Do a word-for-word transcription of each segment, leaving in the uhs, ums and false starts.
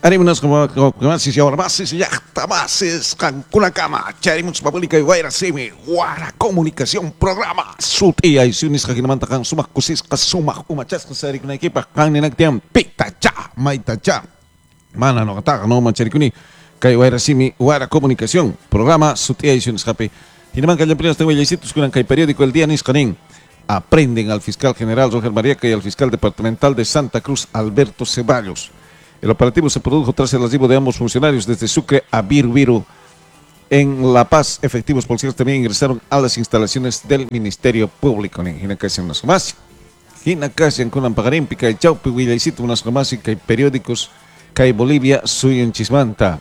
Arimunas como más y ahora más y ya está más es Cancuna cama charimuns pública y guaira semi guara comunicación programa suti ay sunis kaginamanta kang sumak kusis kasumak umachas kasari kuna ekipa kang ninagtiam pita cha maita cha mana no kata no manchari kuni kay guaira semi guara comunicación programa suti ay sunis kape hinaman kaya primas tengo yesitos kunan kay periódico El Día Niskanin aprenden al fiscal general Roger Mariaca y al fiscal departamental de Santa Cruz Alberto Ceballos. El operativo se produjo tras el arribo de ambos funcionarios desde Sucre a Viru Viru. En La Paz, efectivos policiales también ingresaron a las instalaciones del Ministerio Público. Hinacasian unas más. Hinacasian con Ampagarín, Pica y Chaupi, Huilaicito, unas más y que hay periódicos que hay Bolivia, Suyo en Chismanta.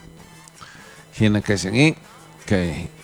Hinacasian y que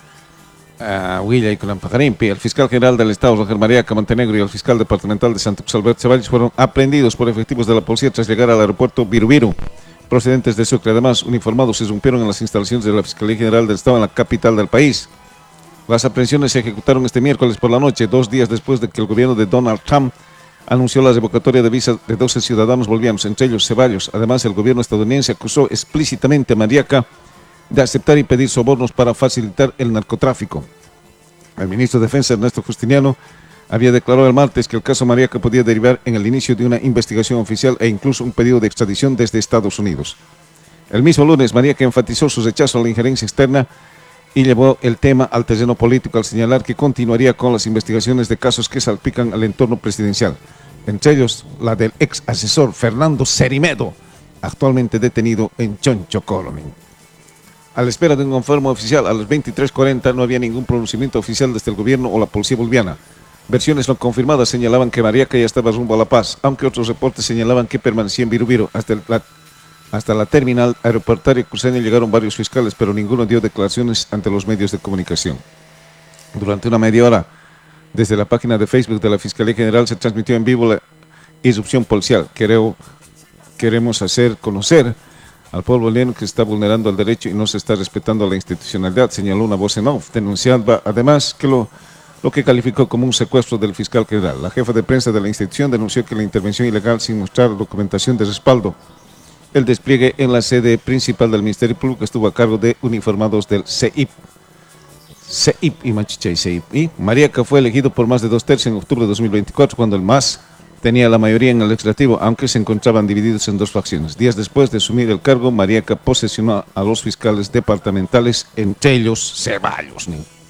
Uh, Huilla y Colampagarimpi, el fiscal general del Estado, Roger Mariaca Montenegro, y el fiscal departamental de Santa Cruz, Alberto Ceballos, fueron aprehendidos por efectivos de la policía tras llegar al aeropuerto Viru Viru, procedentes de Sucre. Además, uniformados se irrumpieron en las instalaciones de la Fiscalía General del Estado en la capital del país. Las aprehensiones se ejecutaron este miércoles por la noche, dos días después de que el gobierno de Donald Trump anunció la revocatoria de visas de doce ciudadanos bolivianos, entre ellos Ceballos. Además, el gobierno estadounidense acusó explícitamente a Mariaca de aceptar y pedir sobornos para facilitar el narcotráfico. El ministro de Defensa, Ernesto Justiniano, había declarado el martes que el caso Mariaca podía derivar en el inicio de una investigación oficial e incluso un pedido de extradición desde Estados Unidos. El mismo lunes, Mariaca enfatizó su rechazo a la injerencia externa y llevó el tema al terreno político al señalar que continuaría con las investigaciones de casos que salpican al entorno presidencial, entre ellos la del ex asesor Fernando Cerimedo, actualmente detenido en Choncho Colony. A la espera de un informe oficial, a las veintitrés cuarenta no había ningún pronunciamiento oficial desde el gobierno o la policía boliviana. Versiones no confirmadas señalaban que Mariaca ya estaba rumbo a La Paz, aunque otros reportes señalaban que permanecía en Viru Viru. Hasta, la, hasta la terminal aeroportuaria cruceña llegaron varios fiscales, pero ninguno dio declaraciones ante los medios de comunicación. Durante una media hora, desde la página de Facebook de la Fiscalía General se transmitió en vivo la irrupción policial. Creo, queremos hacer conocer al pueblo boliviano que se está vulnerando el derecho y no se está respetando la institucionalidad, señaló una voz en off. Denunciaba además que lo, lo que calificó como un secuestro del fiscal general. La jefa de prensa de la institución denunció que la intervención ilegal sin mostrar documentación de respaldo. El despliegue en la sede principal del Ministerio Público estuvo a cargo de uniformados del C I P. C I P y Machicha y C I P. Y Mariaca fue elegido por más de dos tercios en octubre de dos mil veinticuatro, cuando el M A S tenía la mayoría en el legislativo, aunque se encontraban divididos en dos facciones. Días después de asumir el cargo, Mariaca posesionó a los fiscales departamentales, entre ellos Ceballos.